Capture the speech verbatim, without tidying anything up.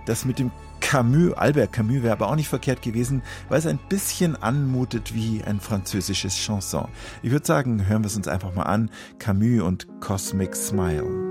Das mit dem Camus, Albert Camus, wäre aber auch nicht verkehrt gewesen, weil es ein bisschen anmutet wie ein französisches Chanson. Ich würde sagen, hören wir es uns einfach mal an. Camus und Cosmic Smile.